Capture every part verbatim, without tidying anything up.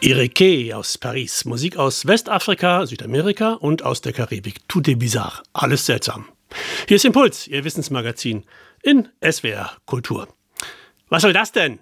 Erike aus Paris. Musik aus Westafrika, Südamerika und aus der Karibik. Tout est bizarre. Alles seltsam. Hier ist Impuls, Ihr Wissensmagazin in S W R Kultur. Was soll das denn?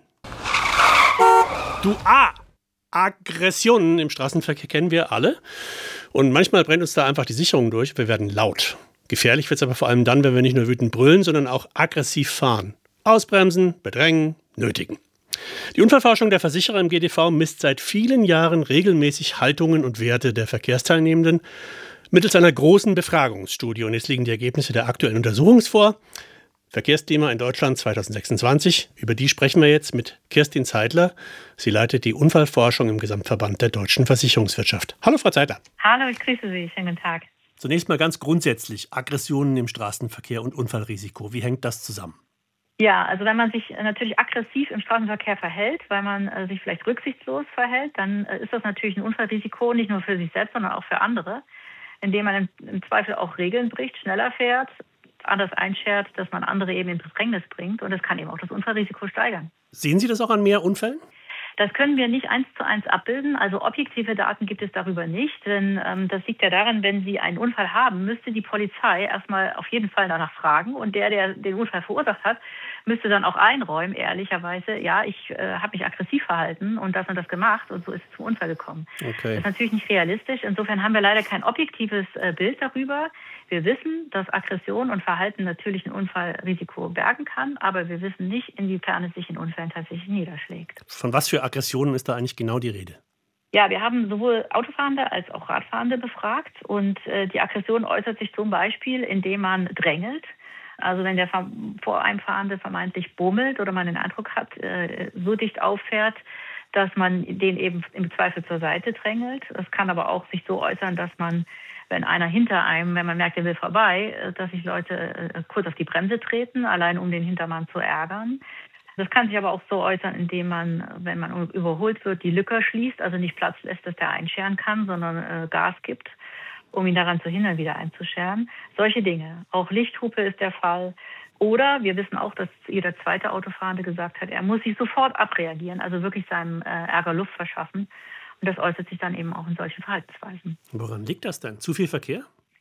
Du A! Aggressionen im Straßenverkehr kennen wir alle. Und manchmal brennt uns da einfach die Sicherung durch. Wir werden laut. Gefährlich wird es aber vor allem dann, wenn wir nicht nur wütend brüllen, sondern auch aggressiv fahren. Ausbremsen, bedrängen, nötigen. Die Unfallforschung der Versicherer im G D V misst seit vielen Jahren regelmäßig Haltungen und Werte der Verkehrsteilnehmenden mittels einer großen Befragungsstudie. Und jetzt liegen die Ergebnisse der aktuellen Untersuchung vor. Verkehrsklima in Deutschland zweitausendsechsundzwanzig. Über die sprechen wir jetzt mit Kirstin Zeidler. Sie leitet die Unfallforschung im Gesamtverband der deutschen Versicherungswirtschaft. Hallo, Frau Zeidler. Hallo, ich grüße Sie. Schönen guten Tag. Zunächst mal ganz grundsätzlich Aggressionen im Straßenverkehr und Unfallrisiko. Wie hängt das zusammen? Ja, also wenn man sich natürlich aggressiv im Straßenverkehr verhält, weil man äh, sich vielleicht rücksichtslos verhält, dann äh, ist das natürlich ein Unfallrisiko, nicht nur für sich selbst, sondern auch für andere, indem man im, im Zweifel auch Regeln bricht, schneller fährt, anders einschert, dass man andere eben in Bedrängnis bringt. Und das kann eben auch das Unfallrisiko steigern. Sehen Sie das auch an mehr Unfällen? Das können wir nicht eins zu eins abbilden. Also objektive Daten gibt es darüber nicht. Denn ähm, das liegt ja daran, wenn Sie einen Unfall haben, müsste die Polizei erstmal auf jeden Fall danach fragen. Und der, der den Unfall verursacht hat, müsste dann auch einräumen, ehrlicherweise, ja, ich äh, habe mich aggressiv verhalten und das und das gemacht und so ist es zum Unfall gekommen. Okay. Das ist natürlich nicht realistisch. Insofern haben wir leider kein objektives äh, Bild darüber. Wir wissen, dass Aggression und Verhalten natürlich ein Unfallrisiko bergen kann, aber wir wissen nicht, inwiefern es sich in Unfällen tatsächlich niederschlägt. Von was für Aggressionen ist da eigentlich genau die Rede? Ja, wir haben sowohl Autofahrende als auch Radfahrende befragt und äh, die Aggression äußert sich zum Beispiel, indem man drängelt. Also wenn der vor einem Fahrende vermeintlich bummelt oder man den Eindruck hat, äh, so dicht auffährt, dass man den eben im Zweifel zur Seite drängelt. Das kann aber auch sich so äußern, dass man, wenn einer hinter einem, wenn man merkt, er will vorbei, dass sich Leute äh, kurz auf die Bremse treten, allein um den Hintermann zu ärgern. Das kann sich aber auch so äußern, indem man, wenn man überholt wird, die Lücke schließt, also nicht Platz lässt, dass der einscheren kann, sondern äh, Gas gibt, um ihn daran zu hindern, wieder einzuscheren. Solche Dinge. Auch Lichthupe ist der Fall. Oder wir wissen auch, dass jeder zweite Autofahrende gesagt hat, er muss sich sofort abreagieren, also wirklich seinem äh, Ärger Luft verschaffen. Und das äußert sich dann eben auch in solchen Verhaltensweisen. Woran liegt das denn? Zu viel Verkehr?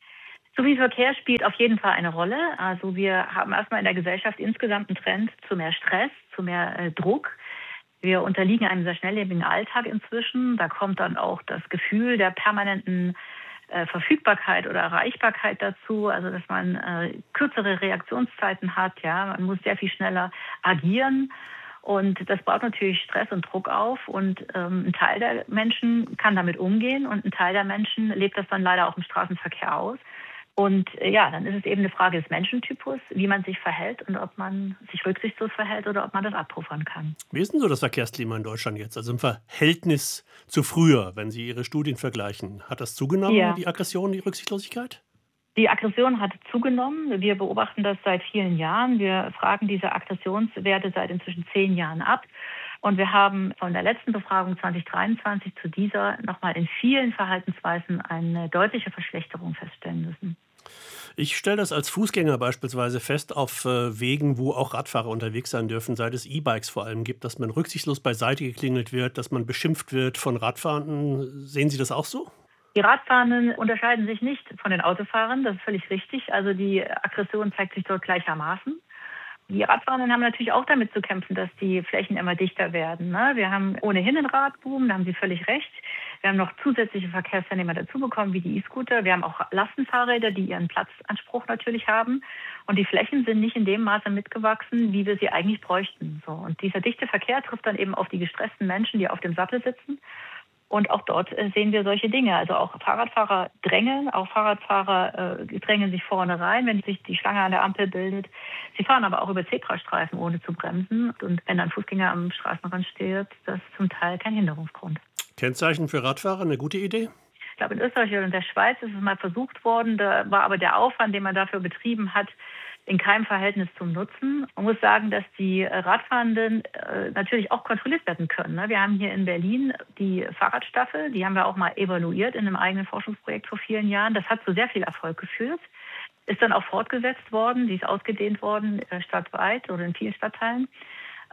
Zu viel Verkehr spielt auf jeden Fall eine Rolle. Also wir haben erstmal in der Gesellschaft insgesamt einen Trend zu mehr Stress, zu mehr äh, Druck. Wir unterliegen einem sehr schnelllebigen Alltag inzwischen. Da kommt dann auch das Gefühl der permanenten äh, Verfügbarkeit oder Erreichbarkeit dazu. Also dass man äh, kürzere Reaktionszeiten hat. Ja, man muss sehr viel schneller agieren. Und das baut natürlich Stress und Druck auf. Und ähm, ein Teil der Menschen kann damit umgehen und ein Teil der Menschen lebt das dann leider auch im Straßenverkehr aus. Und äh, ja, dann ist es eben eine Frage des Menschentypus, wie man sich verhält und ob man sich rücksichtslos verhält oder ob man das abpuffern kann. Wie ist denn so das Verkehrsklima in Deutschland jetzt? Also im Verhältnis zu früher, wenn Sie Ihre Studien vergleichen. Hat das zugenommen, Ja. die Aggression, die Rücksichtslosigkeit? Die Aggression hat zugenommen. Wir beobachten das seit vielen Jahren. Wir fragen diese Aggressionswerte seit inzwischen zehn Jahren ab. Und wir haben von der letzten Befragung zwanzig dreiundzwanzig zu dieser nochmal in vielen Verhaltensweisen eine deutliche Verschlechterung feststellen müssen. Ich stelle das als Fußgänger beispielsweise fest auf äh, Wegen, wo auch Radfahrer unterwegs sein dürfen, seit es E-Bikes vor allem gibt, dass man rücksichtslos beiseite geklingelt wird, dass man beschimpft wird von Radfahrenden. Sehen Sie das auch so? Die Radfahrenden unterscheiden sich nicht von den Autofahrern, das ist völlig richtig. Also die Aggression zeigt sich dort gleichermaßen. Die Radfahrenden haben natürlich auch damit zu kämpfen, dass die Flächen immer dichter werden. Ne? Wir haben ohnehin einen Radboom, da haben Sie völlig recht. Wir haben noch zusätzliche Verkehrsteilnehmer dazu bekommen, wie die E-Scooter. Wir haben auch Lastenfahrräder, die ihren Platzanspruch natürlich haben. Und die Flächen sind nicht in dem Maße mitgewachsen, wie wir sie eigentlich bräuchten. So. Und dieser dichte Verkehr trifft dann eben auf die gestressten Menschen, die auf dem Sattel sitzen. Und auch dort äh, sehen wir solche Dinge. Also auch Fahrradfahrer drängeln, auch Fahrradfahrer äh, drängen sich vorne rein, wenn sich die Schlange an der Ampel bildet. Sie fahren aber auch über Zebrastreifen, ohne zu bremsen. Und wenn ein Fußgänger am Straßenrand steht, das ist zum Teil kein Hinderungsgrund. Kennzeichen für Radfahrer, eine gute Idee? Ich glaube, in Österreich und in der Schweiz ist es mal versucht worden. Da war aber der Aufwand, den man dafür betrieben hat, in keinem Verhältnis zum Nutzen. Man muss sagen, dass die Radfahrenden äh, natürlich auch kontrolliert werden können. Ne? Wir haben hier in Berlin die Fahrradstaffel, die haben wir auch mal evaluiert in einem eigenen Forschungsprojekt vor vielen Jahren. Das hat zu sehr viel Erfolg geführt. Ist dann auch fortgesetzt worden, die ist ausgedehnt worden äh, stadtweit oder in vielen Stadtteilen.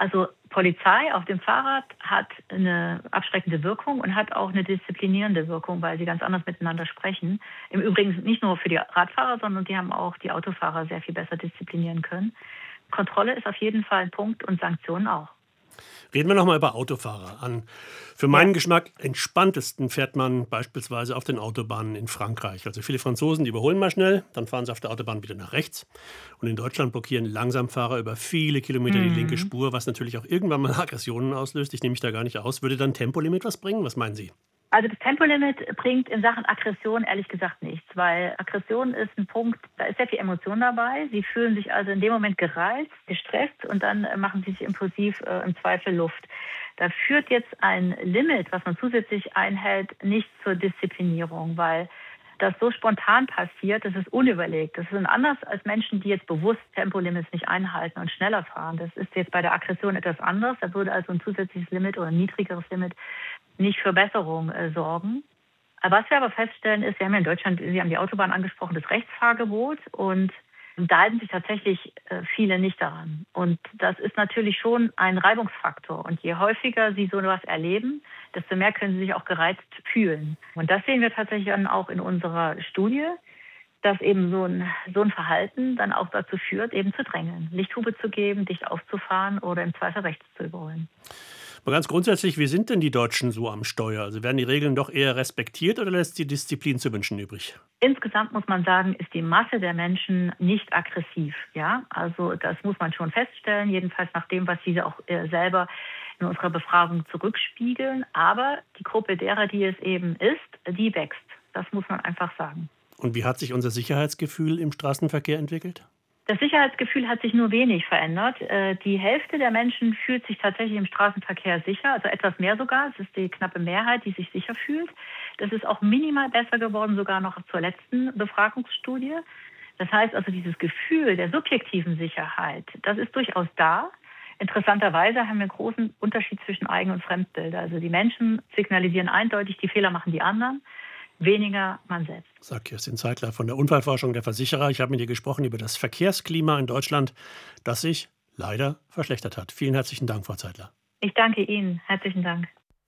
Also Polizei auf dem Fahrrad hat eine abschreckende Wirkung und hat auch eine disziplinierende Wirkung, weil sie ganz anders miteinander sprechen. Im Übrigen nicht nur für die Radfahrer, sondern die haben auch die Autofahrer sehr viel besser disziplinieren können. Kontrolle ist auf jeden Fall ein Punkt und Sanktionen auch. Reden wir nochmal über Autofahrer. An für meinen ja. Geschmack entspanntesten fährt man beispielsweise auf den Autobahnen in Frankreich. Also viele Franzosen, die überholen mal schnell, dann fahren sie auf der Autobahn wieder nach rechts. Und in Deutschland blockieren Langsamfahrer über viele Kilometer mhm. die linke Spur, was natürlich auch irgendwann mal Aggressionen auslöst. Ich nehme mich da gar nicht aus. Würde dann Tempolimit was bringen? Was meinen Sie? Also das Tempolimit bringt in Sachen Aggression ehrlich gesagt nichts, weil Aggression ist ein Punkt, da ist sehr viel Emotion dabei. Sie fühlen sich also in dem Moment gereizt, gestresst und dann machen sie sich impulsiv äh, im Zweifel Luft. Da führt jetzt ein Limit, was man zusätzlich einhält, nicht zur Disziplinierung, weil das so spontan passiert, das ist unüberlegt. Das ist anders als Menschen, die jetzt bewusst Tempolimits nicht einhalten und schneller fahren. Das ist jetzt bei der Aggression etwas anderes. Da würde also ein zusätzliches Limit oder ein niedrigeres Limit nicht für Besserung äh, sorgen. Was wir aber feststellen ist, wir haben ja in Deutschland, Sie haben die Autobahn angesprochen, das Rechtsfahrgebot und da halten sich tatsächlich äh, viele nicht daran. Und das ist natürlich schon ein Reibungsfaktor. Und je häufiger Sie so etwas erleben, desto mehr können Sie sich auch gereizt fühlen. Und das sehen wir tatsächlich dann auch in unserer Studie, dass eben so ein, so ein Verhalten dann auch dazu führt, eben zu drängeln, Lichthube zu geben, dicht aufzufahren oder im Zweifel rechts zu überholen. Aber ganz grundsätzlich, wie sind denn die Deutschen so am Steuer? Also werden die Regeln doch eher respektiert oder lässt die Disziplin zu wünschen übrig? Insgesamt muss man sagen, ist die Masse der Menschen nicht aggressiv. Ja, also das muss man schon feststellen, jedenfalls nach dem, was Sie auch äh, selber in unserer Befragung zurückspiegeln. Aber die Gruppe derer, die es eben ist, die wächst. Das muss man einfach sagen. Und wie hat sich unser Sicherheitsgefühl im Straßenverkehr entwickelt? Das Sicherheitsgefühl hat sich nur wenig verändert. Die Hälfte der Menschen fühlt sich tatsächlich im Straßenverkehr sicher, also etwas mehr sogar. Es ist die knappe Mehrheit, die sich sicher fühlt. Das ist auch minimal besser geworden, sogar noch zur letzten Befragungsstudie. Das heißt also, dieses Gefühl der subjektiven Sicherheit, das ist durchaus da. Interessanterweise haben wir einen großen Unterschied zwischen Eigen- und Fremdbilder. Also die Menschen signalisieren eindeutig, die Fehler machen die anderen. Weniger man selbst. Sagt Kerstin Zeitler von der Unfallforschung der Versicherer. Ich habe mit ihr gesprochen über das Verkehrsklima in Deutschland, das sich leider verschlechtert hat. Vielen herzlichen Dank, Frau Zeitler. Ich danke Ihnen. Herzlichen Dank.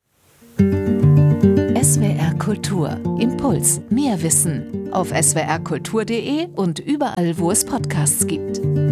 S W R Kultur. Impuls. Mehr Wissen. Auf s w r kultur punkt d e und überall, wo es Podcasts gibt.